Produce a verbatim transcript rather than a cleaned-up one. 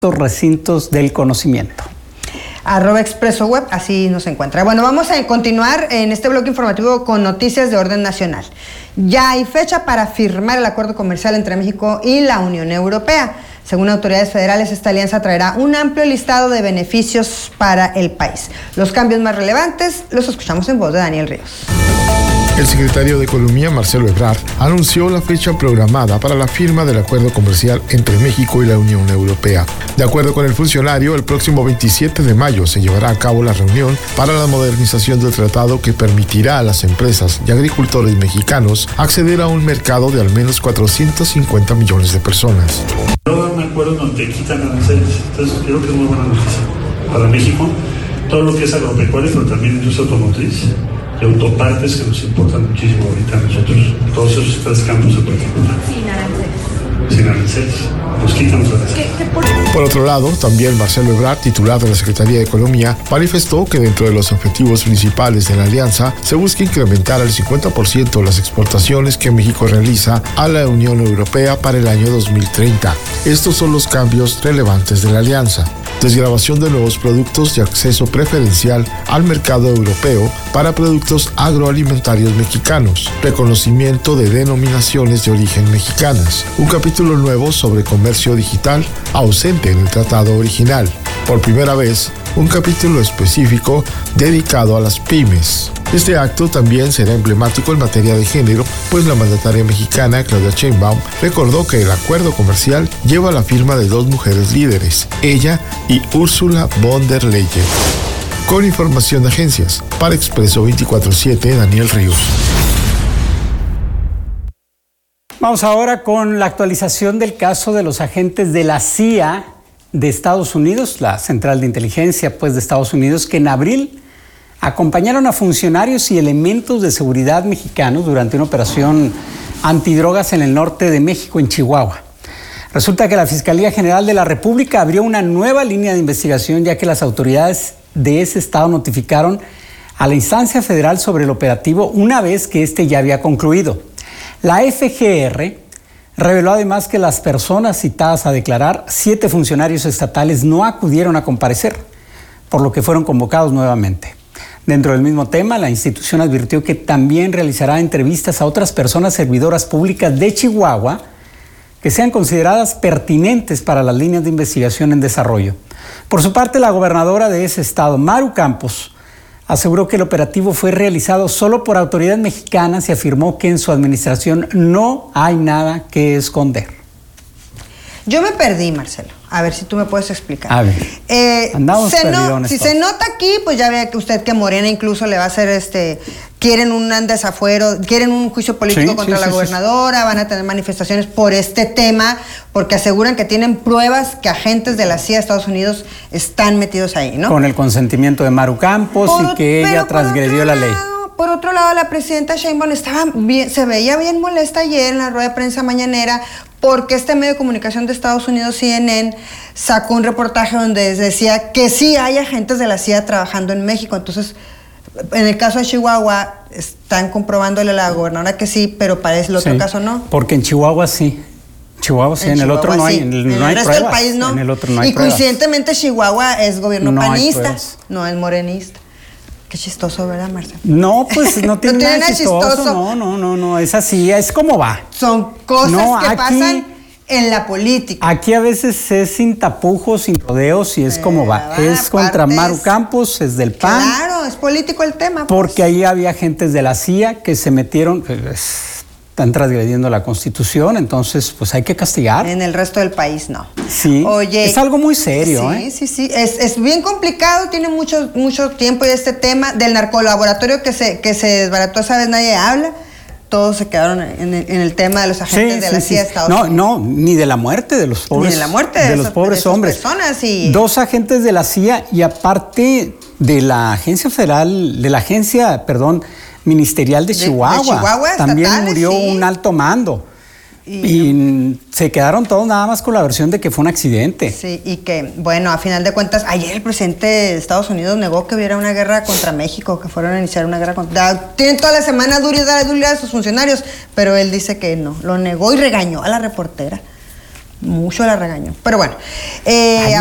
recintos del conocimiento. Arroba Expreso Web, así nos encuentra. Bueno, vamos a continuar en este bloque informativo con noticias de orden nacional. Ya hay fecha para firmar el acuerdo comercial entre México y la Unión Europea. Según autoridades federales, esta alianza traerá un amplio listado de beneficios para el país. Los cambios más relevantes los escuchamos en voz de Daniel Ríos. El secretario de Economía, Marcelo Ebrard, anunció la fecha programada para la firma del acuerdo comercial entre México y la Unión Europea. De acuerdo con el funcionario, el próximo veintisiete de mayo se llevará a cabo la reunión para la modernización del tratado que permitirá a las empresas y agricultores mexicanos acceder a un mercado de al menos cuatrocientos cincuenta millones de personas. Ahora un acuerdo donde quitan aranceles, entonces creo que es muy buena noticia para México, todo lo que es agropecuario, pero también industria automotriz y autopartes que nos importan muchísimo ahorita a nosotros. Todos esos tres campos se pueden encontrar. Sin aranceles. Sin aranceles. Nos quitan los aranceles. Por otro lado, también Marcelo Ebrard, titular de la Secretaría de Economía, manifestó que dentro de los objetivos principales de la alianza se busca incrementar al cincuenta por ciento las exportaciones que México realiza a la Unión Europea para el año dos mil treinta. Estos son los cambios relevantes de la alianza. Desgravación de nuevos productos y acceso preferencial al mercado europeo para productos agroalimentarios mexicanos, reconocimiento de denominaciones de origen mexicanas, un capítulo nuevo sobre comercio digital ausente en el tratado original. Por primera vez, un capítulo específico dedicado a las pymes. Este acto también será emblemático en materia de género, pues la mandataria mexicana, Claudia Sheinbaum, recordó que el acuerdo comercial lleva la firma de dos mujeres líderes, ella y Ursula von der Leyen. Con información de agencias, para Expreso veinticuatro siete, Daniel Ríos. Vamos ahora con la actualización del caso de los agentes de la C I A de Estados Unidos, la Central de Inteligencia pues, de Estados Unidos, que en abril acompañaron a funcionarios y elementos de seguridad mexicanos durante una operación antidrogas en el norte de México, en Chihuahua. Resulta que la Fiscalía General de la República abrió una nueva línea de investigación, ya que las autoridades de ese estado notificaron a la instancia federal sobre el operativo una vez que este ya había concluido. La F G R reveló además que las personas citadas a declarar, siete funcionarios estatales, no acudieron a comparecer, por lo que fueron convocados nuevamente. Dentro del mismo tema, la institución advirtió que también realizará entrevistas a otras personas servidoras públicas de Chihuahua que sean consideradas pertinentes para las líneas de investigación en desarrollo. Por su parte, la gobernadora de ese estado, Maru Campos, aseguró que el operativo fue realizado solo por autoridades mexicanas y afirmó que en su administración no hay nada que esconder. Yo me perdí, Marcelo. A ver si tú me puedes explicar. A ver, eh, andamos se perdidones no, Si todos. se nota aquí, pues ya ve que usted que Morena incluso le va a hacer este... Quieren un desafuero, quieren un juicio político sí, contra sí, la sí, gobernadora, sí. Van a tener manifestaciones por este tema, porque aseguran que tienen pruebas que agentes de la C I A de Estados Unidos están metidos ahí, ¿no? Con el consentimiento de Maru Campos Por, y que ella transgredió la ley. Lado, por otro lado, la presidenta Sheinbaum estaba bien, se veía bien molesta ayer en la rueda de prensa mañanera porque este medio de comunicación de Estados Unidos, C N N, sacó un reportaje donde decía que sí hay agentes de la C I A trabajando en México. Entonces, en el caso de Chihuahua, están comprobándole a la gobernadora que sí, pero para el otro sí, caso no. Porque en Chihuahua sí. Chihuahua sí, en, en Chihuahua, el otro no hay, sí. en el, en no el hay resto pruebas. del país no. En el otro no hay y pruebas. coincidentemente Chihuahua es gobierno No hay panista, pruebas. no es morenista. Qué chistoso, ¿verdad, Marcelo? No, pues no tiene, no tiene nada chistoso. chistoso. No, no, no, no, es así, es como va. Son cosas no, que aquí, pasan en la política. Aquí a veces es sin tapujos, sin rodeos y es eh, como va. Es contra Maru es, Campos, es del P A N. Claro, es político el tema. Pues. Porque ahí había agentes de la C I A que se metieron, pues, están transgrediendo la Constitución, entonces pues hay que castigar. En el resto del país no. Sí, Oye, es algo muy serio. Sí, ¿eh? sí, sí, es, es bien complicado, tiene mucho, mucho tiempo y este tema del narcolaboratorio que se, que se desbarató, esa vez nadie habla. Todos se quedaron en el, en el tema de los agentes sí, de la sí, C I A de Estados no, Unidos. No, ni de la muerte de los pobres, ni de la muerte de, de esos, los pobres de hombres. Personas y... Dos agentes de la C I A y aparte de la agencia federal, de la agencia, perdón, ministerial de, de Chihuahua. De Chihuahua también estatales, murió sí. un alto mando. Y, y se quedaron todos nada más con la versión de que fue un accidente. Sí, y que, bueno, a final de cuentas, ayer el presidente de Estados Unidos negó que hubiera una guerra contra México, que fueron a iniciar una guerra contra... Tienen toda la semana dura y dura a sus funcionarios, pero él dice que no, lo negó y regañó a la reportera. Mucho la regañó. Pero bueno. Eh,